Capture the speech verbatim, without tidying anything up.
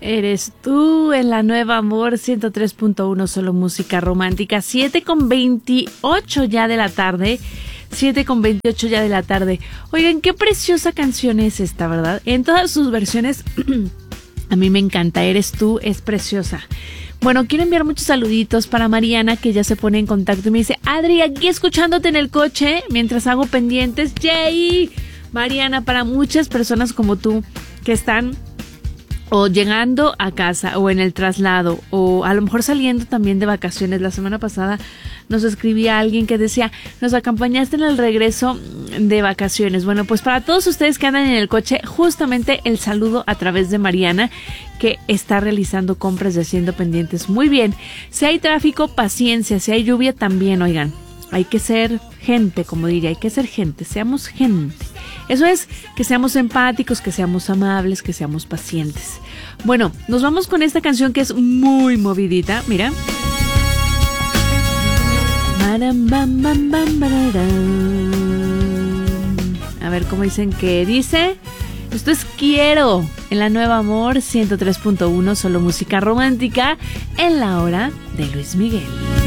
Eres tú en la Nueva Amor ciento tres punto uno, solo música romántica. Siete con veintiocho ya de la tarde. siete con veintiocho ya de la tarde. Oigan, qué preciosa canción es esta, ¿verdad? En todas sus versiones, a mí me encanta. Eres tú, es preciosa. Bueno, quiero enviar muchos saluditos para Mariana, que ya se pone en contacto y me dice: Adri, aquí escuchándote en el coche mientras hago pendientes. ¡Yay! Mariana, para muchas personas como tú que están o llegando a casa o en el traslado o a lo mejor saliendo también de vacaciones. La semana pasada nos escribía alguien que decía: nos acompañaste en el regreso de vacaciones. Bueno, pues para todos ustedes que andan en el coche, justamente el saludo a través de Mariana, que está realizando compras y haciendo pendientes. Muy bien, si hay tráfico, paciencia. Si hay lluvia, también, oigan, hay que ser gente, como diría, hay que ser gente, seamos gente. Eso es, que seamos empáticos, que seamos amables, que seamos pacientes. Bueno, nos vamos con esta canción que es muy movidita, mira. A ver cómo dicen que dice. Esto es Quiero en la Nueva Amor ciento tres punto uno, solo música romántica en la hora de Luis Miguel.